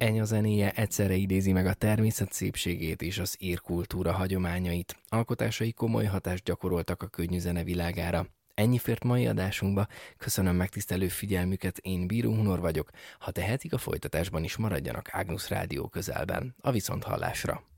Enya zenéje egyszerre idézi meg a természet szépségét és az ír kultúra hagyományait. Alkotásai komoly hatást gyakoroltak a könnyű zene világára. Ennyi fért mai adásunkba, köszönöm megtisztelő figyelmüket, én Bíró Hunor vagyok. Ha tehetik, a folytatásban is maradjanak Ágnusz Rádió közelben. A viszonthallásra!